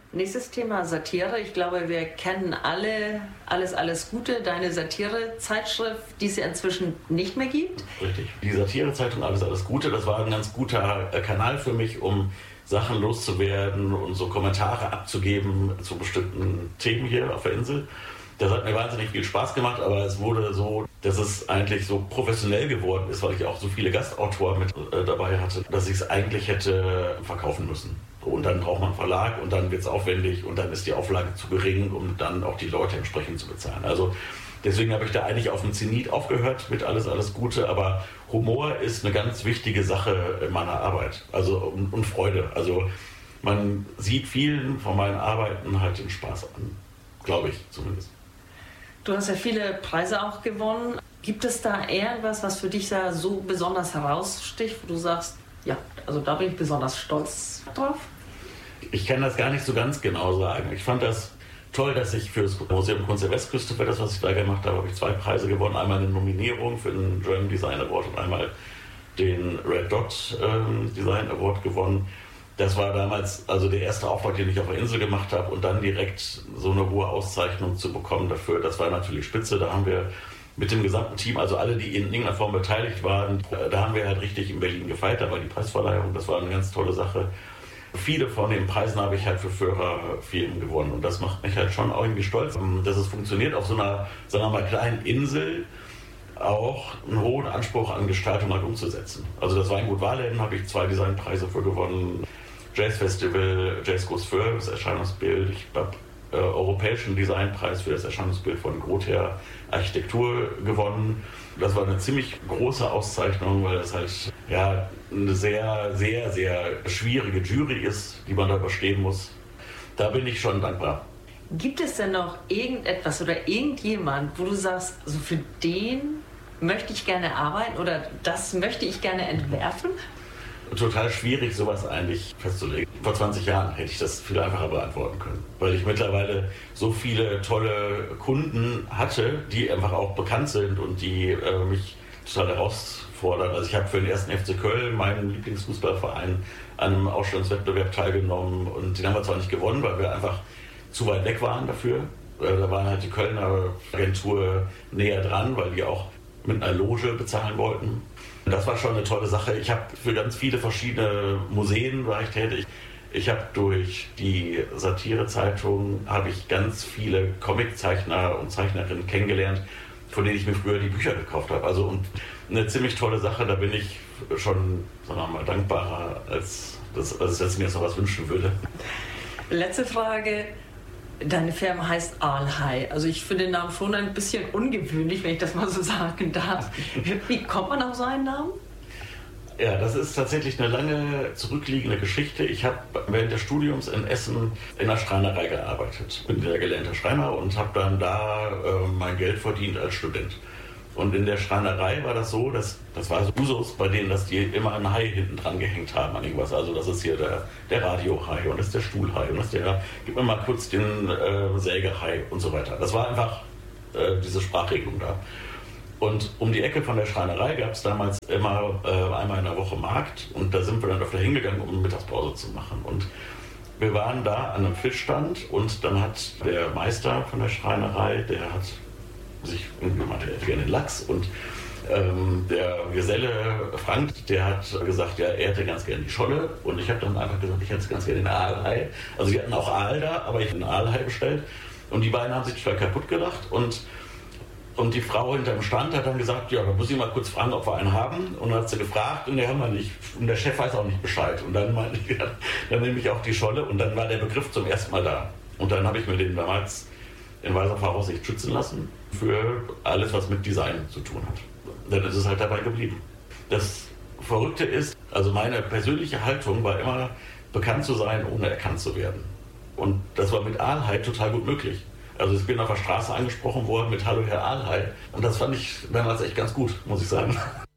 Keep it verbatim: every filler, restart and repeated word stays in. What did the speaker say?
Nächstes Thema Satire. Ich glaube, wir kennen alle Alles, alles Gute, deine Satire-Zeitschrift, die es ja inzwischen nicht mehr gibt. Richtig. Die Satire-Zeitung Alles, alles Gute, das war ein ganz guter Kanal für mich, um Sachen loszuwerden und so Kommentare abzugeben zu bestimmten Themen hier auf der Insel. Das hat mir wahnsinnig viel Spaß gemacht, aber es wurde so, dass es eigentlich so professionell geworden ist, weil ich auch so viele Gastautoren mit äh, dabei hatte, dass ich es eigentlich hätte verkaufen müssen. Und dann braucht man einen Verlag und dann wird es aufwendig und dann ist die Auflage zu gering, um dann auch die Leute entsprechend zu bezahlen. Also deswegen habe ich da eigentlich auf dem Zenit aufgehört mit Alles, alles Gute, aber Humor ist eine ganz wichtige Sache in meiner Arbeit, also und, und Freude. Also man sieht vielen von meinen Arbeiten halt den Spaß an, glaube ich zumindest. Du hast ja viele Preise auch gewonnen. Gibt es da irgendwas, was für dich da so besonders heraussticht, wo du sagst, ja, also da bin ich besonders stolz drauf? Ich kann das gar nicht so ganz genau sagen. Ich fand das toll, dass ich für das Museum Kunst der Westküste, für das, was ich da gemacht habe, habe ich zwei Preise gewonnen. Einmal eine Nominierung für den German Design Award und einmal den Red Dot ähm, Design Award gewonnen. Das war damals also der erste Auftrag, den ich auf der Insel gemacht habe und dann direkt so eine hohe Auszeichnung zu bekommen dafür, das war natürlich spitze. Da haben wir mit dem gesamten Team, also alle, die in irgendeiner Form beteiligt waren, da haben wir halt richtig in Berlin gefeiert. Da war die Preisverleihung, das war eine ganz tolle Sache. Viele von den Preisen habe ich halt für Führerfirmen gewonnen und das macht mich halt schon auch irgendwie stolz, dass es funktioniert auf so einer, sagen wir mal, kleinen Insel auch einen hohen Anspruch an Gestaltung halt umzusetzen. Also das Weingut Wahlenden habe ich zwei Designpreise für gewonnen, Jazzfestival, Jazz goes für das Erscheinungsbild, ich habe äh, europäischen Designpreis für das Erscheinungsbild von Grother Architektur gewonnen. Das war eine ziemlich große Auszeichnung, weil das halt ja eine sehr, sehr, sehr schwierige Jury ist, die man da überstehen muss. Da bin ich schon dankbar. Gibt es denn noch irgendetwas oder irgendjemand, wo du sagst, also für den möchte ich gerne arbeiten oder das möchte ich gerne entwerfen? Total schwierig, sowas eigentlich festzulegen. Vor zwanzig Jahren hätte ich das viel einfacher beantworten können, weil ich mittlerweile so viele tolle Kunden hatte, die einfach auch bekannt sind und die äh, mich total herausfordern. Also ich habe für den ersten F C Köln, meinen Lieblingsfußballverein, an einem Ausstellungswettbewerb teilgenommen und den haben wir zwar nicht gewonnen, weil wir einfach zu weit weg waren dafür. Da waren halt die Kölner Agentur näher dran, weil die auch mit einer Loge bezahlen wollten. Das war schon eine tolle Sache. Ich habe für ganz viele verschiedene Museen war ich tätig. Ich habe durch die Satirezeitung habe ich ganz viele Comiczeichner und Zeichnerinnen kennengelernt, von denen ich mir früher die Bücher gekauft habe. Also und eine ziemlich tolle Sache. Da bin ich schon, sagen wir mal, dankbarer, als, das, als ich mir jetzt noch was wünschen würde. Letzte Frage. Deine Firma heißt Aalhai. Also ich finde den Namen schon ein bisschen ungewöhnlich, wenn ich das mal so sagen darf. Wie kommt man auf so einen Namen? Ja, das ist tatsächlich eine lange zurückliegende Geschichte. Ich habe während des Studiums in Essen in der Schreinerei gearbeitet. Bin der gelernte Schreiner und habe dann da äh, mein Geld verdient als Student. Und in der Schreinerei war das so, dass das war so Usus bei denen, dass die immer einen Hai hinten dran gehängt haben an irgendwas. Also das ist hier der, der Radiohai und das ist der Stuhlhai und das ist der, gib mir mal kurz den äh, Sägehai und so weiter. Das war einfach äh, diese Sprachregelung da. Und um die Ecke von der Schreinerei gab es damals immer äh, einmal in der Woche Markt und da sind wir dann öfter hingegangen, um Mittagspause zu machen. Und wir waren da an einem Fischstand und dann hat der Meister von der Schreinerei, der hat sich irgendwie meinte, er hätte gerne den Lachs und ähm, der Geselle Frank, der hat gesagt, ja, er hätte ganz gerne die Scholle und ich habe dann einfach gesagt, ich hätte ganz gerne den Aalhai. Also die hatten auch Aal da, aber ich habe den Aalhai bestellt und die beiden haben sich total kaputt gelacht und und die Frau hinterm Stand hat dann gesagt, ja, da muss ich mal kurz fragen, ob wir einen haben. Und dann hat sie gefragt und den haben wir nicht. Und der Chef weiß auch nicht Bescheid. Und dann meinte ich, ja, dann nehme ich auch die Scholle und dann war der Begriff zum ersten Mal da. Und dann habe ich mir den damals in weiser Voraussicht schützen lassen für alles, was mit Design zu tun hat. Dann ist es halt dabei geblieben. Das Verrückte ist, also meine persönliche Haltung war immer, bekannt zu sein, ohne erkannt zu werden. Und das war mit Aalhai total gut möglich. Also ich bin auf der Straße angesprochen worden mit Hallo Herr Aalhai und das fand ich damals echt ganz gut, muss ich sagen.